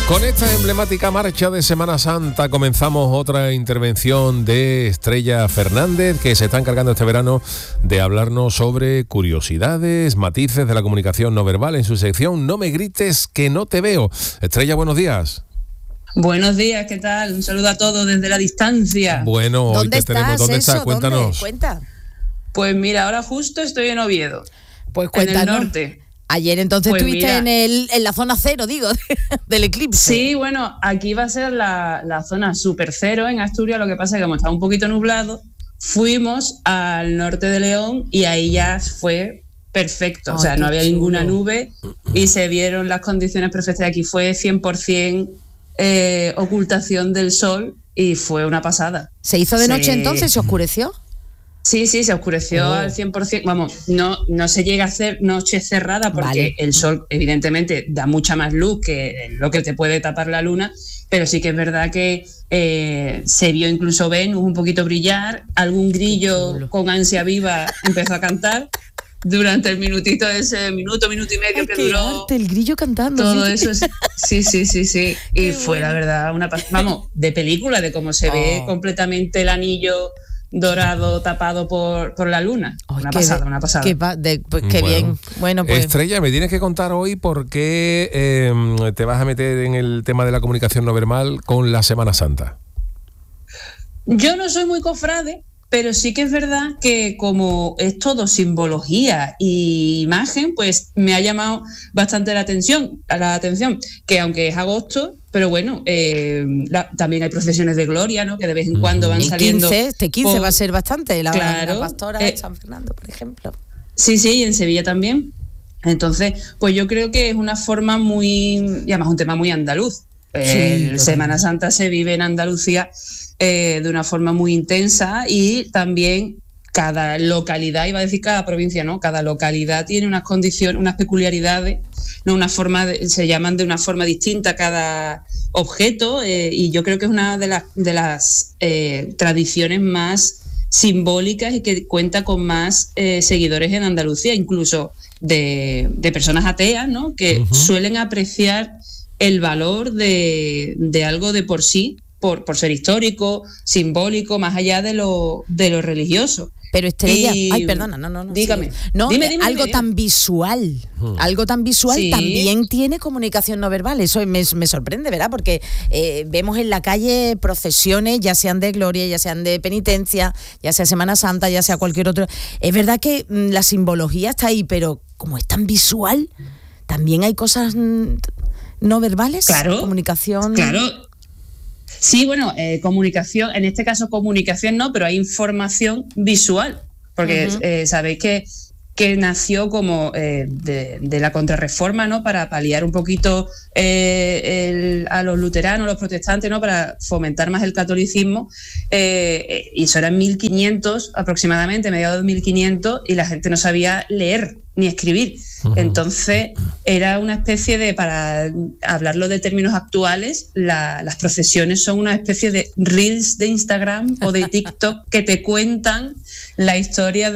Con esta emblemática marcha de Semana Santa comenzamos otra intervención de Estrella Fernández, que se está encargando este verano de hablarnos sobre curiosidades, matices de la comunicación no verbal en su sección No me grites que no te veo. Estrella, buenos días. Buenos días, ¿qué tal? Un saludo a todos desde la distancia. Bueno, hoy te tenemos. ¿Dónde estás? Cuéntanos. Cuenta. Pues mira, ahora justo estoy en Oviedo. Pues cuéntanos. En el norte. Ayer entonces pues estuviste en la zona cero, del eclipse. Sí, bueno, aquí va a ser la zona super cero en Asturias, lo que pasa es que como estaba un poquito nublado, fuimos al norte de León y ahí ya fue perfecto, o sea, no había ninguna nube y se vieron las condiciones perfectas. Aquí fue 100% ocultación del sol y fue una pasada. ¿Se hizo de noche entonces? ¿Se oscureció? Sí, se oscureció al 100%. Vamos, no se llega a hacer noche cerrada porque el sol evidentemente da mucha más luz que lo que te puede tapar la luna, pero sí que es verdad que se vio incluso Venus un poquito brillar, algún grillo con ansia viva empezó a cantar durante el minutito ese, minuto y medio que duró. El grillo cantando. Todo eso, sí. Y fue la verdad vamos, de película, de cómo se ve completamente el anillo dorado tapado por la luna. Una pasada. Qué bien. Bueno, pues Estrella, me tienes que contar hoy por qué te vas a meter en el tema de la comunicación no verbal con la Semana Santa. Yo no soy muy cofrade, pero sí que es verdad que como es todo simbología y imagen, pues me ha llamado bastante la atención, que aunque es agosto, pero bueno, también hay procesiones de gloria, ¿no? Que de vez en cuando van saliendo. Este 15 va a ser bastante, la pastora de San Fernando, por ejemplo. Sí, y en Sevilla también. Entonces, pues yo creo que es una forma y además un tema muy andaluz. Semana Santa se vive en Andalucía de una forma muy intensa y también cada localidad, iba a decir cada provincia, ¿no? Cada localidad tiene unas condiciones, unas peculiaridades, ¿no? Se llaman de una forma distinta cada objeto y yo creo que es una de las tradiciones más simbólicas y que cuenta con más seguidores en Andalucía, incluso de personas ateas, ¿no? Que suelen apreciar el valor de algo de por sí, por ser histórico, simbólico, más allá de lo religioso. Pero Estrella, perdona, no. Dígame. Dime, algo tan visual sí. También tiene comunicación no verbal. Eso me sorprende, ¿verdad? Porque vemos en la calle procesiones, ya sean de gloria, ya sean de penitencia, ya sea Semana Santa, ya sea cualquier otro. Es verdad que la simbología está ahí, pero como es tan visual, también hay cosas no verbales. Claro. Comunicación. Claro. Sí, bueno, comunicación, en este caso comunicación no, pero hay información visual, porque sabéis que nació como de la Contrarreforma, ¿no? Para paliar un poquito a los luteranos, los protestantes, ¿no? Para fomentar más el catolicismo, y eso era en 1500 aproximadamente, mediados de 1500, y la gente no sabía leer ni escribir. Entonces era una especie de, para hablarlo de términos actuales, las procesiones son una especie de reels de Instagram o de TikTok que te cuentan la historia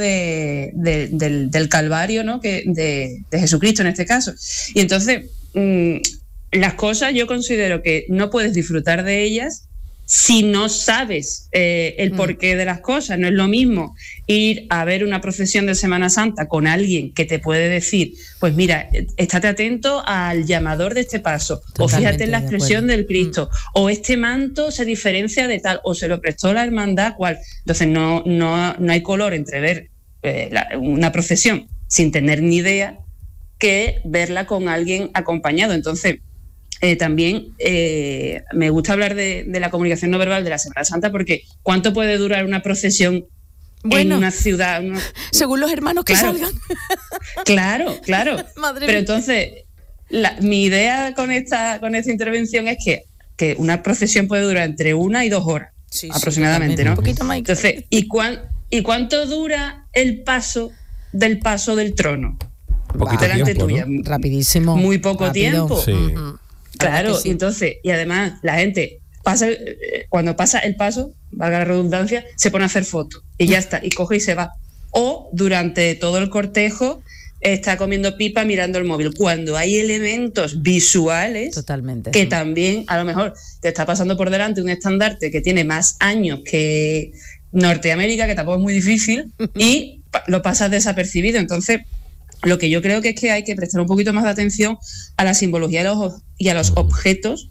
del Calvario, ¿no? De Jesucristo en este caso. Y entonces las cosas yo considero que no puedes disfrutar de ellas si no sabes el porqué de las cosas. No es lo mismo ir a ver una procesión de Semana Santa con alguien que te puede decir, pues mira, estate atento al llamador de este paso, o fíjate en la expresión del Cristo, o este manto se diferencia de tal, o se lo prestó la hermandad cual. Entonces no hay color entre ver una procesión sin tener ni idea que verla con alguien acompañado. Entonces también me gusta hablar de la comunicación no verbal de la Semana Santa, porque ¿cuánto puede durar una procesión en una ciudad? Según los hermanos que salgan. Claro. Madre Pero mía. entonces, mi idea con esta intervención es que una procesión puede durar entre 1 y 2 horas, aproximadamente, ¿no? Un poquito más. Entonces, ¿y cuánto dura el paso del trono? Delante tuya. Rapidísimo. Muy poco tiempo. Sí. Claro, sí. Y además la gente cuando pasa el paso, valga la redundancia, se pone a hacer fotos y ya está, y coge y se va. O durante todo el cortejo está comiendo pipa mirando el móvil, cuando hay elementos visuales. Totalmente. Que también a lo mejor te está pasando por delante un estandarte que tiene más años que Norteamérica, que tampoco es muy difícil, y lo pasas desapercibido. Entonces, lo que yo creo que es que hay que prestar un poquito más de atención a la simbología y a los objetos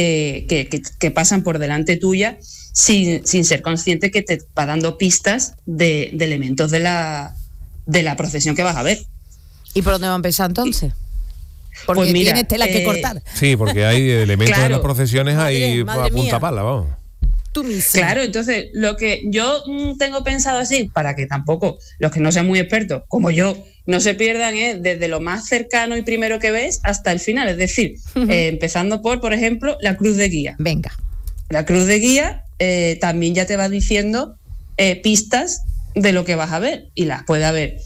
que pasan por delante tuya sin ser consciente que te va dando pistas de elementos de la procesión que vas a ver. ¿Y por dónde va a empezar entonces? Porque pues mira, tienes tela que cortar. Sí, porque hay elementos claro, de las procesiones ahí a punta pala, vamos. Tú misma. Claro, entonces lo que yo tengo pensado así, para que tampoco los que no sean muy expertos, como yo, no se pierdan, es desde lo más cercano y primero que ves hasta el final. Es decir, empezando por ejemplo, la cruz de guía. Venga. La cruz de guía también ya te va diciendo pistas de lo que vas a ver, y las puede haber.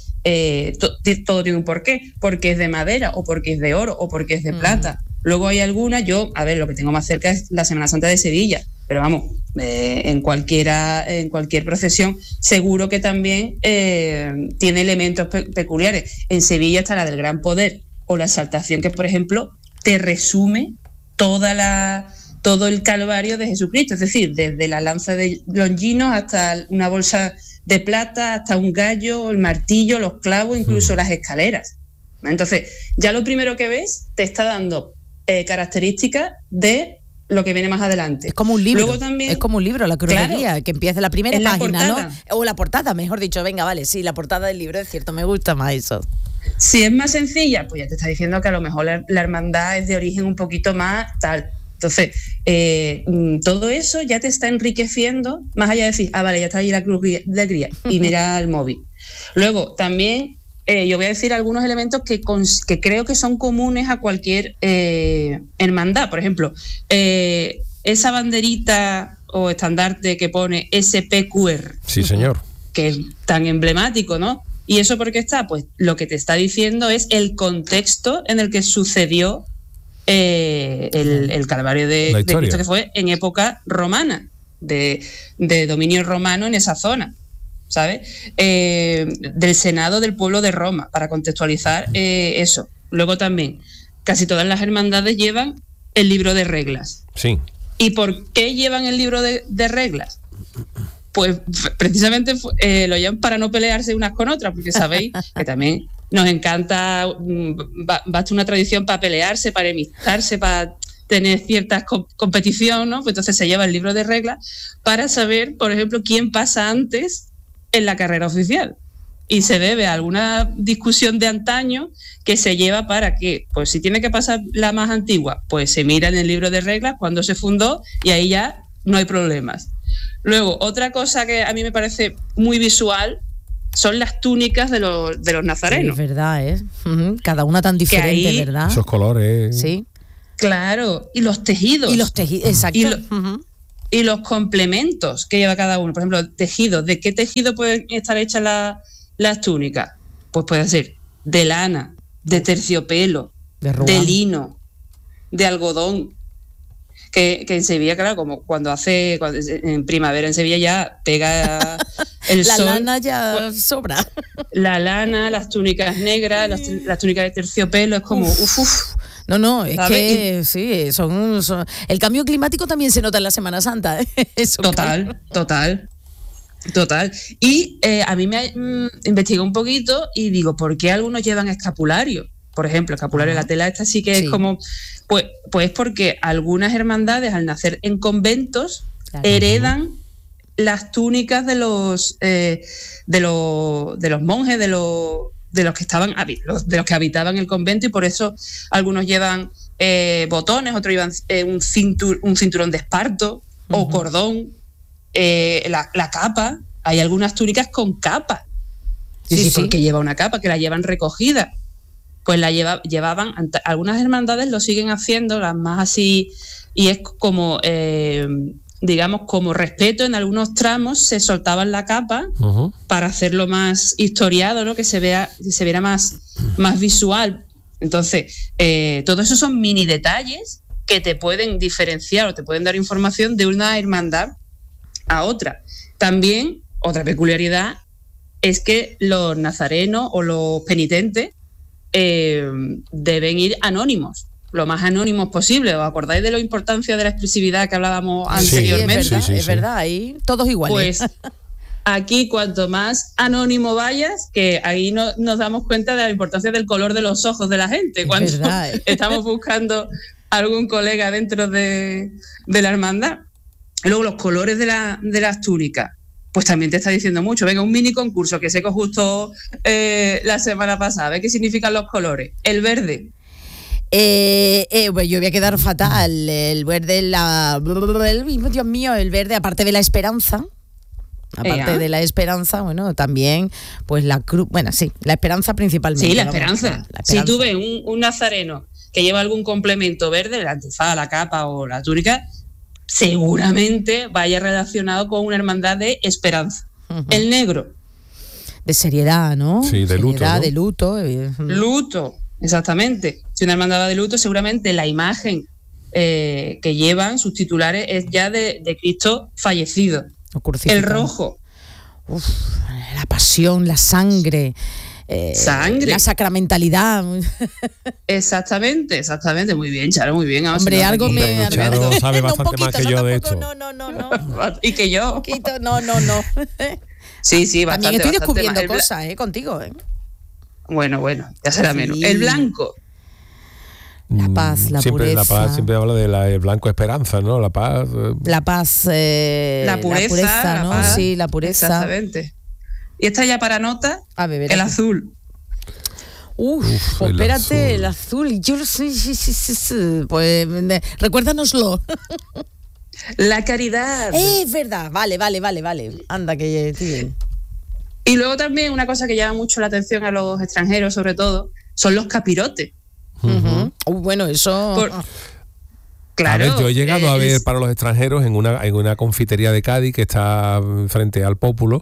Todo tiene un porqué, porque es de madera, o porque es de oro, o porque es de plata. Luego hay algunas, lo que tengo más cerca es la Semana Santa de Sevilla, pero vamos, en cualquier procesión seguro que también tiene elementos peculiares. En Sevilla está la del Gran Poder o la Exaltación, que por ejemplo te resume todo el calvario de Jesucristo, es decir, desde la lanza de Longinos hasta una bolsa de plata, hasta un gallo, el martillo, los clavos, incluso las escaleras. Entonces, ya lo primero que ves te está dando características de lo que viene más adelante. Es como un libro. Luego también, es como un libro, la cruz de guía, que empieza la primera página, ¿no? O la portada, mejor dicho. Venga, vale, sí, la portada del libro, es cierto, me gusta más eso. Si es más sencilla, pues ya te está diciendo que a lo mejor la hermandad es de origen un poquito más tal. Entonces, todo eso ya te está enriqueciendo, más allá de decir, vale, ya está ahí la cruz de guía, y mira el móvil. Luego, también yo voy a decir algunos elementos que creo que son comunes a cualquier hermandad. Por ejemplo, esa banderita o estandarte que pone SPQR. Sí, señor. Que es tan emblemático, ¿no? ¿Y eso por qué está? Pues lo que te está diciendo es el contexto en el que sucedió el calvario de Cristo, que fue en época romana, de dominio romano en esa zona, ¿sabes? Del Senado del pueblo de Roma, para contextualizar eso. Luego también, casi todas las hermandades llevan el libro de reglas. Sí. ¿Y por qué llevan el libro de reglas? Pues precisamente lo llevan para no pelearse unas con otras, porque sabéis que también nos encanta, basta una tradición para pelearse, para enemistarse, para tener cierta competición, ¿no? Pues entonces se lleva el libro de reglas para saber, por ejemplo, quién pasa antes en la carrera oficial. Y se debe a alguna discusión de antaño que se lleva para que, pues si tiene que pasar la más antigua, pues se mira en el libro de reglas cuando se fundó y ahí ya no hay problemas. Luego, otra cosa que a mí me parece muy visual son las túnicas de los nazarenos. Sí, es verdad, ¿eh? Cada una tan diferente, ahí, ¿verdad? Esos colores. Sí. Claro, y los tejidos. Exacto. Y los complementos que lleva cada uno. Por ejemplo, tejidos. ¿De qué tejido pueden estar hechas las túnicas? Pues puede ser de lana, de terciopelo, de lino, de algodón. Que en Sevilla, claro, como cuando en primavera en Sevilla ya pega el sol. La lana ya sobra. La lana, las túnicas negras, las túnicas de terciopelo, es como uf. No, es que sí, son el cambio climático también se nota en la Semana Santa. Eso Total. Y a mí me investigué un poquito y digo, ¿por qué algunos llevan escapulario? Por ejemplo, escapulario, la tela esta sí que es como... Pues porque algunas hermandades, al nacer en conventos, heredan las túnicas de los monjes, de los que habitaban el convento, y por eso algunos llevan botones, otros llevan un cinturón de esparto o cordón, la capa. Hay algunas túnicas con capa. Sí. Porque lleva una capa, que la llevan recogida. Pues la llevaban, algunas hermandades lo siguen haciendo, las más así, y es como, digamos, como respeto, en algunos tramos se soltaban la capa para hacerlo más historiado, ¿no? Que se viera más visual. Entonces, todo eso son mini detalles que te pueden diferenciar o te pueden dar información de una hermandad a otra. También, otra peculiaridad es que los nazarenos o los penitentes deben ir anónimos, lo más anónimos posible. ¿Os acordáis de la importancia de la expresividad que hablábamos anteriormente? Es verdad, ahí todos iguales. Pues aquí cuanto más anónimo vayas, que ahí nos damos cuenta de la importancia del color de los ojos de la gente. Cuando estamos buscando algún colega dentro de la hermandad. Y luego los colores de las túnicas, pues también te está diciendo mucho. Venga, un mini concurso que seco justo la semana pasada. ¿Ves qué significan los colores? El verde. Pues yo voy a quedar fatal. El verde, Dios mío, el verde, aparte de la esperanza. Aparte de la esperanza, bueno, también, pues la cruz, bueno, sí, la esperanza principalmente. Sí, la esperanza. Si tú ves un nazareno que lleva algún complemento verde, la antifaz, la capa o la túnica, seguramente vaya relacionado con una hermandad de esperanza. Uh-huh. El negro. De seriedad, ¿no? Sí, de luto. Seriedad, ¿no? De luto. Luto, exactamente. Si una hermandad va de luto, seguramente la imagen que llevan sus titulares es ya de Cristo fallecido. El rojo. La pasión, la sangre. La sacramentalidad. Exactamente. Muy bien, Charo, muy bien. Hombre, algo me... Charo sabe bastante más que yo, de hecho. No. Y que yo. Un poquito, no. Sí, bastante. También estoy descubriendo cosas, contigo, Bueno, ya será menos. El blanco. La paz, la siempre, pureza. La paz siempre habla de blanco esperanza, ¿no? La paz. La paz. La pureza, ¿no? Paz, sí, la pureza. Exactamente. Y esta ya para nota, el azul. Espérate, el azul. Yo sí. Pues recuérdanoslo. La caridad. Es verdad. Vale. Anda, que estoy bien. Y luego también una cosa que llama mucho la atención a los extranjeros, sobre todo, son los capirotes. Uh-huh. Bueno, eso... Claro. A ver, yo he llegado a ver para los extranjeros en una confitería de Cádiz que está frente al Pópulo,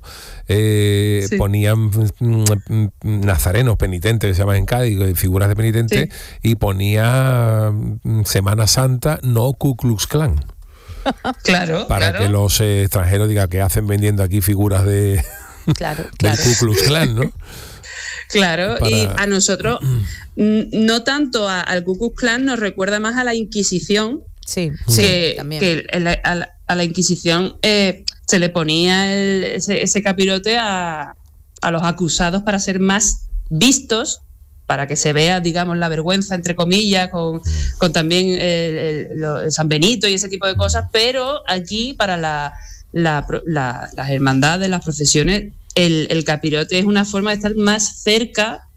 ponían nazarenos penitentes, se llaman en Cádiz, figuras de penitentes, y ponía Semana Santa no Ku Klux Klan. Claro. Para que los extranjeros digan que hacen vendiendo aquí figuras de del Ku Klux Klan, ¿no? Claro, y a nosotros, no tanto al Ku Klux Klan, nos recuerda más a la Inquisición. Sí, también. Que a la Inquisición se le ponía ese capirote a los acusados para ser más vistos, para que se vea, digamos, la vergüenza, entre comillas, con también el San Benito y ese tipo de cosas, pero aquí para las hermandades, las procesiones, el capirote es una forma de estar más cerca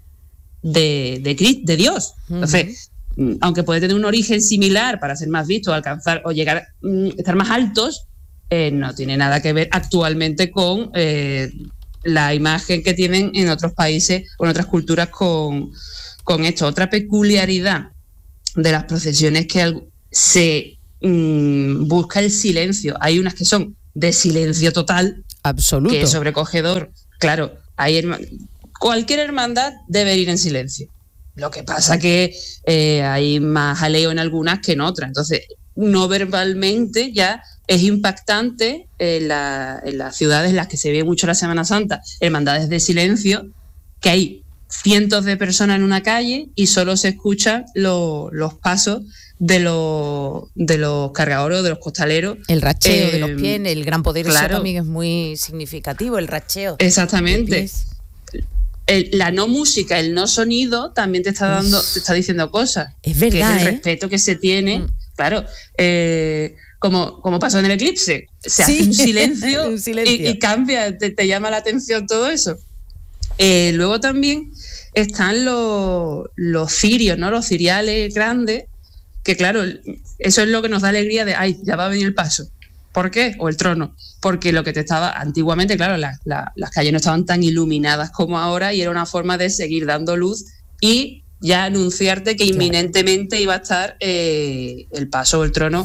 de Dios. Entonces, aunque puede tener un origen similar para ser más visto, alcanzar o llegar, estar más altos, no tiene nada que ver actualmente con la imagen que tienen en otros países o en otras culturas con esto. Otra peculiaridad de las procesiones que se busca el silencio. Hay unas que son de silencio total, absoluto, que es sobrecogedor. Claro, cualquier hermandad debe ir en silencio. Lo que pasa que hay más jaleo en algunas que en otras. Entonces, no verbalmente ya es impactante en las ciudades en las que se ve mucho la Semana Santa, hermandades de silencio, que hay cientos de personas en una calle y solo se escuchan los pasos de los cargadores o de los costaleros. El racheo de los pies, el gran poder, claro, eso también es muy significativo, el racheo. Exactamente. La no música, el no sonido también te está diciendo cosas. Es verdad. Que es el respeto que se tiene. Claro, como pasó en el eclipse. Se hace un silencio, y cambia, te llama la atención todo eso. Luego también están los cirios, ¿no? Los ciriales grandes, que claro, eso es lo que nos da alegría de, ya va a venir el paso. ¿Por qué? O el trono. Porque lo que antiguamente, claro, las calles no estaban tan iluminadas como ahora y era una forma de seguir dando luz y ya anunciarte que inminentemente iba a estar el paso o el trono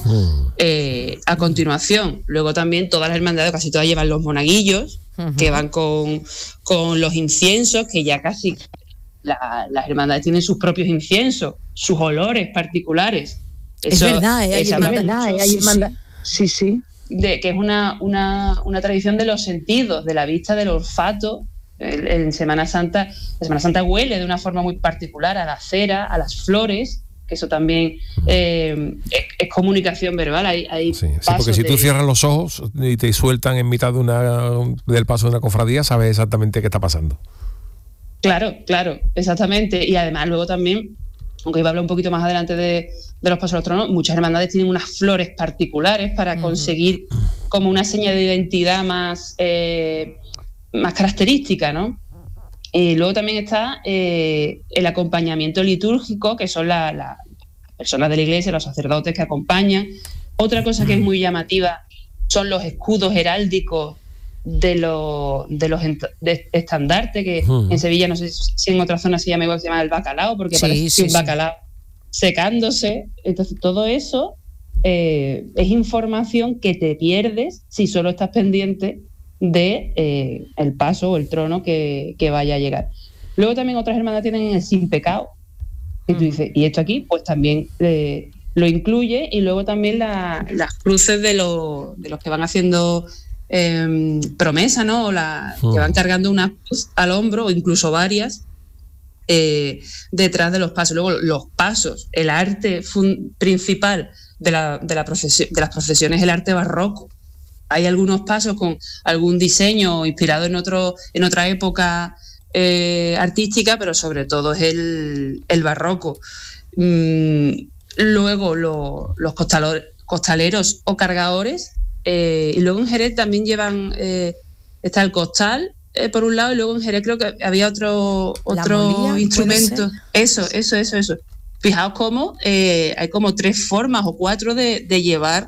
a continuación. Luego también todas las hermandades, casi todas llevan los monaguillos, que van con los inciensos, que ya casi las hermandades tienen sus propios inciensos, sus olores particulares. Eso, es verdad, hay hermandades. Sí. Que es una tradición de los sentidos, de la vista, del olfato, En Semana Santa, la Semana Santa huele de una forma muy particular a la cera, a las flores, que eso también es comunicación verbal. Sí, porque si tú cierras los ojos y te sueltan en mitad del paso de una cofradía, sabes exactamente qué está pasando. Claro, exactamente. Y además luego también, aunque iba a hablar un poquito más adelante de los pasos a los tronos, muchas hermandades tienen unas flores particulares para conseguir como una señal de identidad más característica, ¿no? Y luego también está el acompañamiento litúrgico, que son las personas de la iglesia, los sacerdotes que acompañan. Otra cosa que es muy llamativa son los escudos heráldicos de los estandartes, que en Sevilla, no sé si en otra zona se llama igual, se llama el bacalao, porque parece un bacalao secándose. Entonces todo eso es información que te pierdes si solo estás pendiente de el paso o el trono que vaya a llegar. Luego también otras hermanas tienen el sin pecado, y tú dices, y esto aquí pues también lo incluye. Y luego también las cruces de los que van haciendo promesa, ¿no? Que van cargando una cruz al hombro o incluso varias detrás de los pasos. Luego los pasos, el arte principal de las procesiones, el arte barroco. Hay algunos pasos con algún diseño inspirado en otra época artística, pero sobre todo es el barroco. Luego los costaleros o cargadores, y luego en Jerez también llevan, está el costal por un lado, y luego en Jerez creo que había otro molía, instrumento. Eso. Fijaos cómo hay como 3 formas o 4 de llevar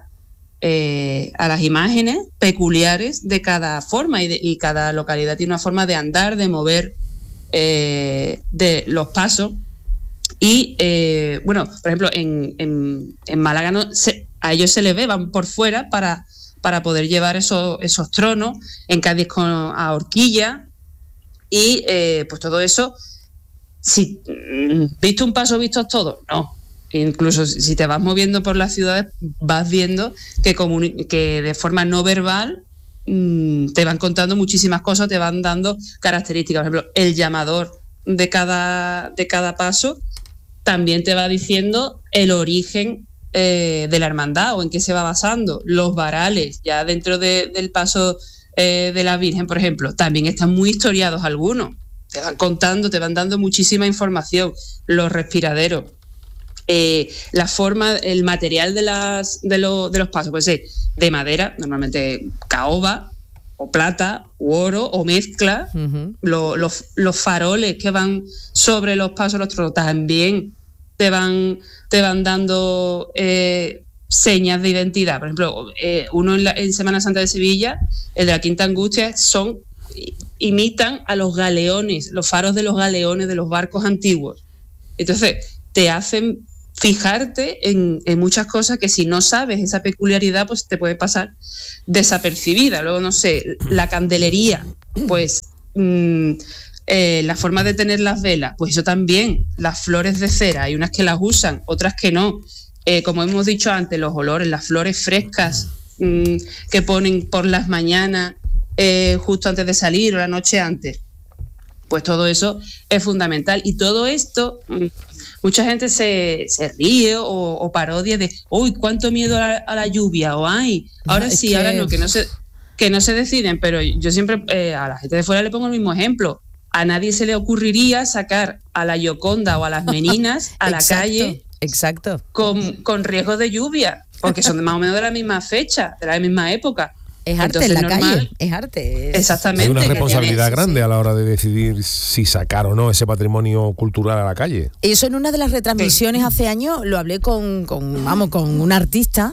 a las imágenes peculiares de cada forma, y cada localidad tiene una forma de andar, de mover de los pasos. Y por ejemplo en Málaga a ellos se les ve, van por fuera para poder llevar esos tronos. En Cádiz a horquilla. Y pues todo eso, si visto un paso, vistos todos, no. Incluso si te vas moviendo por las ciudades, vas viendo que de forma no verbal te van contando muchísimas cosas, te van dando características. Por ejemplo, el llamador de cada paso también te va diciendo el origen de la hermandad o en qué se va basando. Los varales, ya dentro del paso de la Virgen, por ejemplo, también están muy historiados algunos. Te van contando, te van dando muchísima información. Los respiraderos. La forma, el material de los pasos puede ser de madera, normalmente caoba o plata u oro o mezcla. Los faroles que van sobre los pasos, los tronos, también te van dando señas de identidad. Por ejemplo, uno en Semana Santa de Sevilla, el de la Quinta Angustia, imitan a los galeones, los faros de los galeones de los barcos antiguos. Entonces te hacen fijarte en muchas cosas que si no sabes esa peculiaridad, pues te puede pasar desapercibida. Luego, no sé, la candelería, pues la forma de tener las velas, pues eso también. Las flores de cera, hay unas que las usan, otras que no. Como hemos dicho antes, los olores, las flores frescas que ponen por las mañanas justo antes de salir o la noche antes, pues todo eso es fundamental. Y todo esto, mucha gente se ríe o parodia de uy, cuánto miedo a la lluvia, o ay, ahora sí, ahora no, que no se deciden. Pero yo siempre a la gente de fuera le pongo el mismo ejemplo. A nadie se le ocurriría sacar a la Gioconda o a las meninas a la calle con riesgo de lluvia, porque son más o menos de la misma fecha, de la misma época. Es arte. Entonces, en la calle, es arte. Exactamente. Hay una responsabilidad grande a la hora de decidir si sacar o no ese patrimonio cultural a la calle. Eso en una de las retransmisiones hace años lo hablé con un artista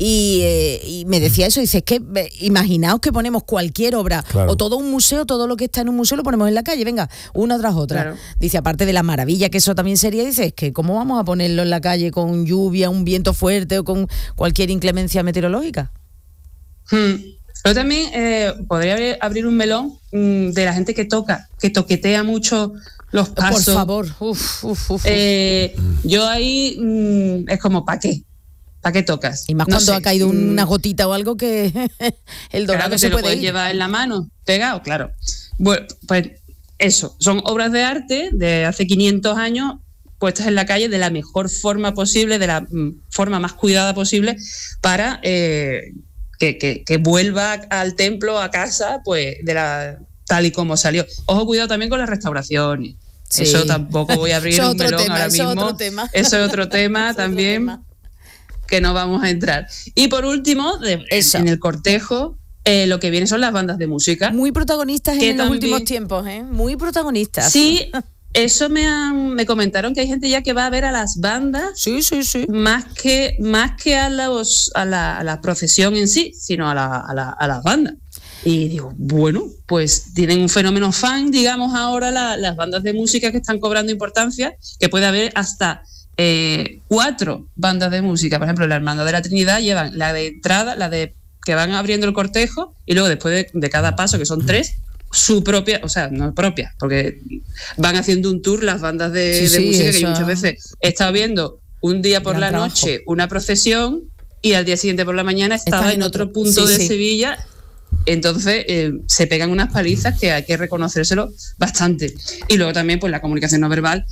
y me decía eso. Dice, es que imaginaos que ponemos cualquier obra, claro, o todo un museo, todo lo que está en un museo lo ponemos en la calle, venga, una tras otra. Claro. Dice, aparte de la maravilla que eso también sería, dice, es que ¿cómo vamos a ponerlo en la calle con lluvia, un viento fuerte o con cualquier inclemencia meteorológica? Pero también podría abrir un melón de la gente que toquetea mucho los pasos. Por favor. Yo ahí es como, ¿para qué? ¿Para qué tocas? Y más no cuando ha caído una gotita o algo que el dorado claro, que se te puede lo puedes llevar en la mano, pegado, claro. Bueno, pues eso, son obras de arte de hace 500 años puestas en la calle de la mejor forma posible, de la forma más cuidada posible, para que vuelva al templo, a casa, pues tal y como salió. Ojo, cuidado también con las restauraciones. Sí. Eso tampoco voy a abrir un melón ahora mismo. Eso es otro tema también que no vamos a entrar. Y por último, en el cortejo, lo que viene son las bandas de música. Muy protagonistas en los últimos tiempos, ¿eh? Muy protagonistas. Sí, eso me comentaron que hay gente ya que va a ver a las bandas. Sí. Más que a la procesión en sí, sino a las bandas. Y digo, bueno, pues tienen un fenómeno fan, digamos ahora las bandas de música que están cobrando importancia, que puede haber hasta 4 bandas de música. Por ejemplo, la Hermandad de la Trinidad llevan la de entrada, la de que van abriendo el cortejo, y luego después de cada paso, que son 3, su propia, o sea, no propia, porque van haciendo un tour las bandas de música, que yo muchas veces he estado viendo un día por la noche una procesión y al día siguiente por la mañana estaba en otro punto de Sevilla. Entonces se pegan unas palizas que hay que reconocérselo bastante. Y luego también pues la comunicación no verbal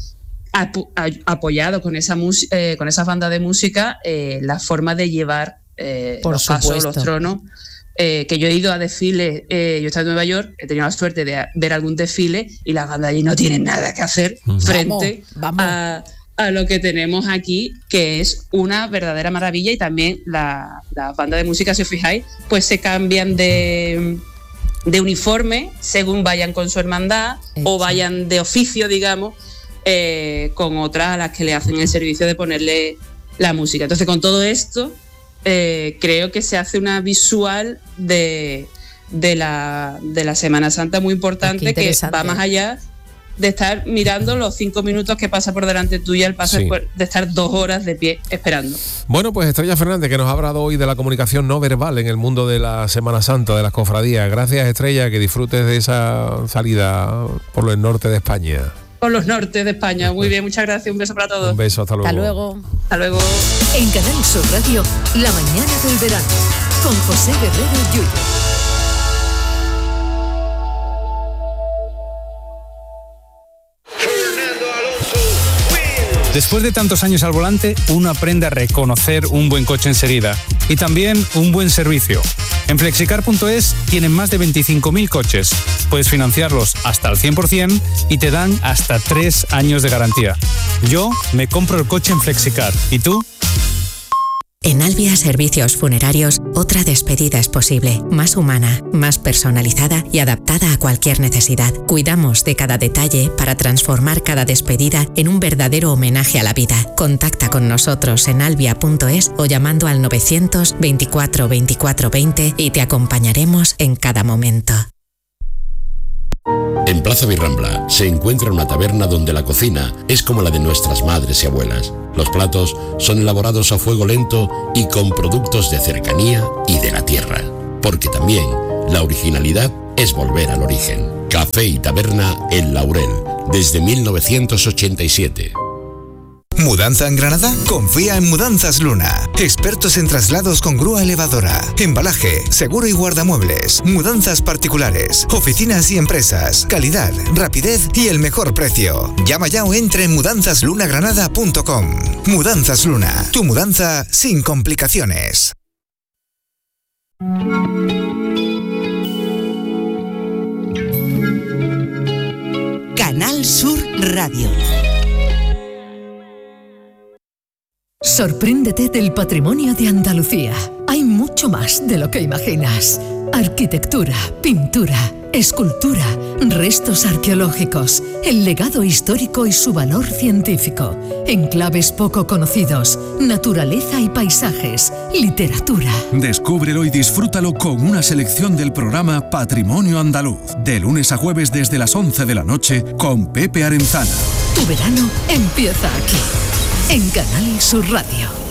apoyado con esas bandas de música, la forma de llevar los pasos, los tronos. Que yo he ido a desfiles, yo he estado en Nueva York, he tenido la suerte de ver algún desfile y las bandas allí no tienen nada que hacer frente a lo que tenemos aquí, que es una verdadera maravilla. Y también las bandas de música, si os fijáis, pues se cambian de uniforme según vayan con su hermandad o vayan de oficio, digamos, con otras a las que le hacen el servicio de ponerle la música. Entonces, con todo esto, creo que se hace una visual de la Semana Santa muy importante, que va más allá de estar mirando los 5 minutos que pasa por delante tuya el paso, de estar 2 horas de pie esperando. Bueno, pues Estrella Fernández, que nos ha hablado hoy de la comunicación no verbal en el mundo de la Semana Santa, de las cofradías. Gracias, Estrella, que disfrutes de esa salida por el norte de España. Por los nortes de España. Muy bien, muchas gracias. Un beso para todos. Un beso, hasta luego. Hasta luego. Hasta luego. En Canal Sur Radio, La Mañana del Verano, con José Guerrero Yuyo. Después de tantos años al volante, uno aprende a reconocer un buen coche enseguida y también un buen servicio. En Flexicar.es tienen más de 25.000 coches. Puedes financiarlos hasta al 100% y te dan hasta 3 años de garantía. Yo me compro el coche en Flexicar. ¿Y tú? En Albia Servicios Funerarios, otra despedida es posible, más humana, más personalizada y adaptada a cualquier necesidad. Cuidamos de cada detalle para transformar cada despedida en un verdadero homenaje a la vida. Contacta con nosotros en albia.es o llamando al 924 24 20 y te acompañaremos en cada momento. En Plaza Virrambla se encuentra una taberna donde la cocina es como la de nuestras madres y abuelas. Los platos son elaborados a fuego lento y con productos de cercanía y de la tierra. Porque también la originalidad es volver al origen. Café y taberna El Laurel, desde 1987. ¿Mudanza en Granada? Confía en Mudanzas Luna. Expertos en traslados con grúa elevadora, embalaje, seguro y guardamuebles, mudanzas particulares, oficinas y empresas, calidad, rapidez y el mejor precio. Llama ya o entre en mudanzasLunaGranada.com. Mudanzas Luna, tu mudanza sin complicaciones. Canal Sur Radio. Sorpréndete del patrimonio de Andalucía. Hay mucho más de lo que imaginas. Arquitectura, pintura, escultura, restos arqueológicos, el legado histórico y su valor científico, enclaves poco conocidos, naturaleza y paisajes, literatura. Descúbrelo y disfrútalo con una selección del programa Patrimonio Andaluz, de lunes a jueves desde las 11 de la noche con Pepe Arenzana. Tu verano empieza aquí. En Canal Sur Radio.